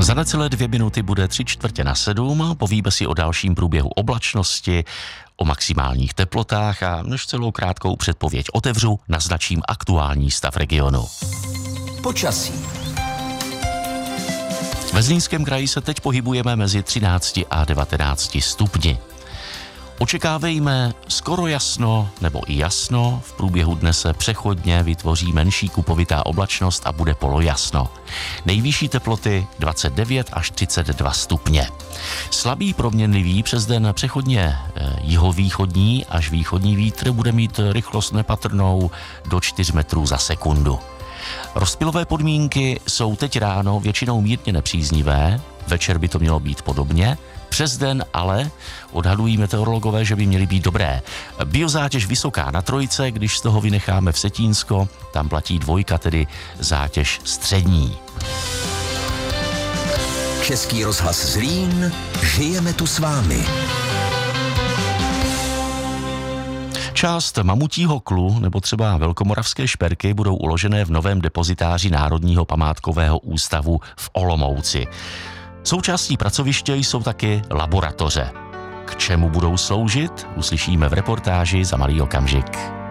Za necelé 2 minuty bude 6:45. Povíme si o dalším průběhu oblačnosti, o maximálních teplotách a než celou krátkou předpověď otevřu, naznačím aktuální stav regionu. Počasí. Ve Zlínském kraji se teď pohybujeme mezi 13 a 19 stupni. Očekávejme skoro jasno nebo i jasno, v průběhu dne se přechodně vytvoří menší kupovitá oblačnost a bude polojasno. Nejvyšší teploty 29 až 32 stupně. Slabý proměnlivý přes den přechodně jihovýchodní až východní vítr bude mít rychlost nepatrnou do 4 metrů za sekundu. Rozptylové podmínky jsou teď ráno většinou mírně nepříznivé, večer by to mělo být podobně, přes den ale odhadují meteorologové, že by měly být dobré. Biozátěž vysoká na Trojce, když z toho vynecháme Vsetínsko, tam platí 2, tedy zátěž střední. Český rozhlas Zlín, žijeme tu s vámi. Část mamutího klu nebo třeba velkomoravské šperky budou uložené v novém depozitáři Národního památkového ústavu v Olomouci. Součástí pracoviště jsou taky laboratoře. K čemu budou sloužit, uslyšíme v reportáži za malý okamžik.